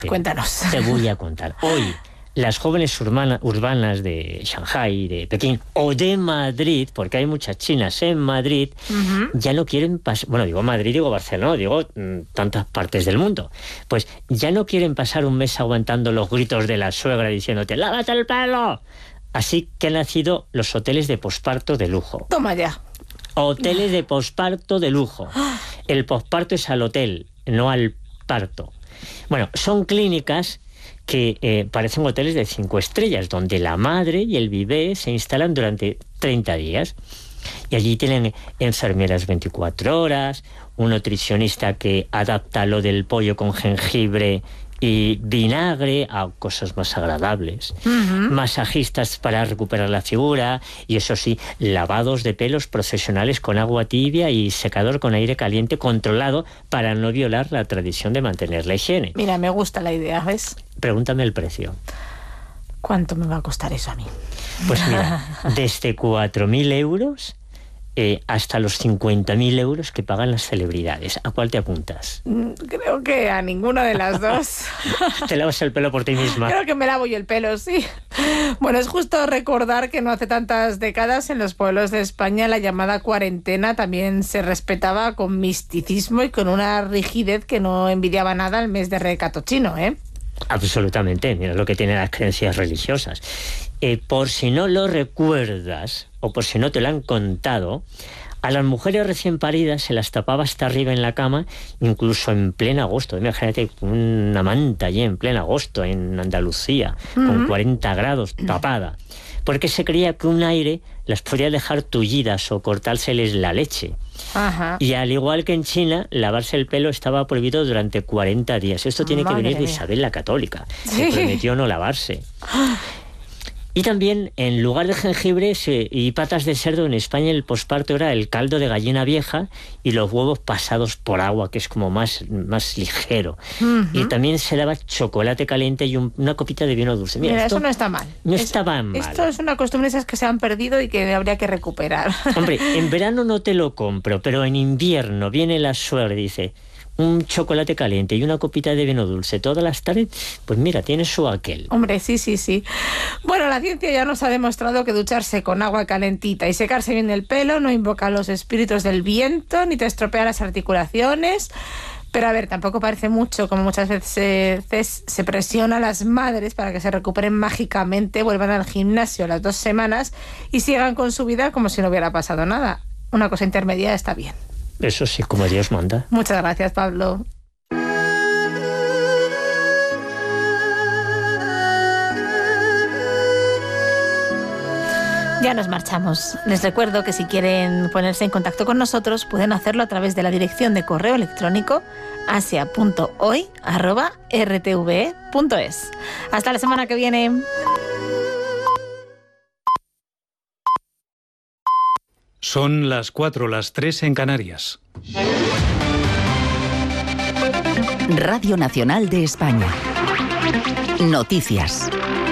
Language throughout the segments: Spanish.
Cuéntanos. Te voy a contar. Hoy, las jóvenes urbanas de Shanghái, de Pekín o de Madrid, porque hay muchas chinas en Madrid, ya no quieren pasar, bueno, digo Madrid, digo Barcelona, digo tantas partes del mundo, pues ya no quieren pasar un mes aguantando los gritos de la suegra diciéndote ¡lávate el pelo! Así que han nacido los hoteles de posparto de lujo. Toma ya. Hoteles de posparto de lujo. El posparto es al hotel, no al parto. Bueno, son clínicas que parecen hoteles de 5 estrellas, donde la madre y el bebé se instalan durante 30 días. Y allí tienen enfermeras 24 horas, un nutricionista que adapta lo del pollo con jengibre y vinagre a cosas más agradables, masajistas para recuperar la figura y, eso sí, lavados de pelos profesionales con agua tibia y secador con aire caliente controlado para no violar la tradición de mantener la higiene. Mira, me gusta la idea, ¿ves? Pregúntame el precio. ¿Cuánto me va a costar eso a mí? Pues mira, desde 4.000 euros hasta los 50.000 euros que pagan las celebridades. ¿A cuál te apuntas? Creo que a ninguna de las dos. Te lavas el pelo por ti misma. Creo que me lavo yo el pelo, sí. Bueno, es justo recordar que no hace tantas décadas en los pueblos de España la llamada cuarentena también se respetaba con misticismo y con una rigidez que no envidiaba nada al mes de Recato chino, ¿eh? Absolutamente, mira lo que tienen las creencias religiosas. Por si no lo recuerdas, o por si no te lo han contado, a las mujeres recién paridas se las tapaba hasta arriba en la cama, incluso en pleno agosto. Imagínate una manta allí en pleno agosto, en Andalucía, con 40 grados, tapada. Porque se creía que un aire las podía dejar tullidas o cortárseles la leche. Ajá. Y al igual que en China, lavarse el pelo estaba prohibido durante 40 días. Esto tiene que venir de Isabel la Católica, que prometió no lavarse. Y también, en lugar de jengibre y patas de cerdo, en España el posparto era el caldo de gallina vieja y los huevos pasados por agua, que es como más ligero. Y también se daba chocolate caliente y una copita de vino dulce. Mira, esto no está mal. No estaba mal. Esto es una costumbre esas que se han perdido y que habría que recuperar. Hombre, en verano no te lo compro, pero en invierno viene la suegra y dice: un chocolate caliente y una copita de vino dulce todas las tardes, pues mira, tiene su aquel. Hombre, sí. Bueno, la ciencia ya nos ha demostrado que ducharse con agua calentita y secarse bien el pelo no invoca a los espíritus del viento ni te estropea las articulaciones. Pero a ver, tampoco parece mucho, como muchas veces se presiona a las madres para que se recuperen mágicamente, vuelvan al gimnasio las 2 semanas y sigan con su vida como si no hubiera pasado nada. Una cosa intermedia está bien. Eso sí, como Dios manda. Muchas gracias, Pablo. Ya nos marchamos. Les recuerdo que si quieren ponerse en contacto con nosotros pueden hacerlo a través de la dirección de correo electrónico asia.hoy@rtve.es. Hasta la semana que viene. Son las 4, las 3 en Canarias. Radio Nacional de España. Noticias.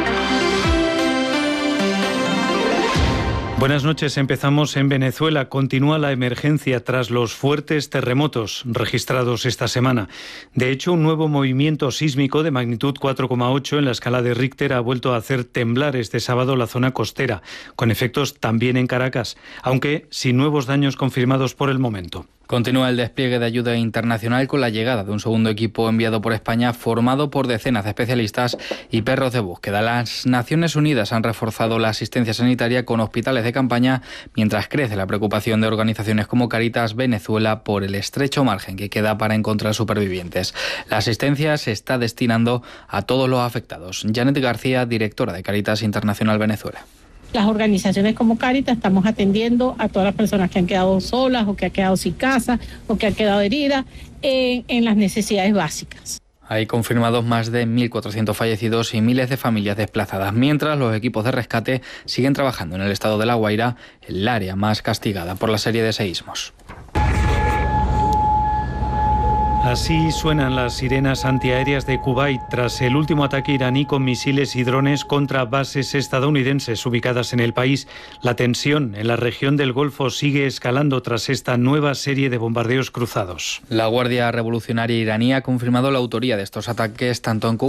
Buenas noches, empezamos en Venezuela. Continúa la emergencia tras los fuertes terremotos registrados esta semana. De hecho, un nuevo movimiento sísmico de magnitud 4,8 en la escala de Richter ha vuelto a hacer temblar este sábado la zona costera, con efectos también en Caracas, aunque sin nuevos daños confirmados por el momento. Continúa el despliegue de ayuda internacional con la llegada de un segundo equipo enviado por España formado por decenas de especialistas y perros de búsqueda. Las Naciones Unidas han reforzado la asistencia sanitaria con hospitales de campaña, mientras crece la preocupación de organizaciones como Cáritas Venezuela por el estrecho margen que queda para encontrar supervivientes. La asistencia se está destinando a todos los afectados. Janet García, directora de Cáritas Internacional Venezuela. Las organizaciones como Cáritas estamos atendiendo a todas las personas que han quedado solas o que han quedado sin casa o que han quedado heridas en las necesidades básicas. Hay confirmados más de 1.400 fallecidos y miles de familias desplazadas, mientras los equipos de rescate siguen trabajando en el estado de La Guaira, el área más castigada por la serie de seísmos. Así suenan las sirenas antiaéreas de Kuwait tras el último ataque iraní con misiles y drones contra bases estadounidenses ubicadas en el país. La tensión en la región del Golfo sigue escalando tras esta nueva serie de bombardeos cruzados. La Guardia Revolucionaria iraní ha confirmado la autoría de estos ataques tanto en Kuwait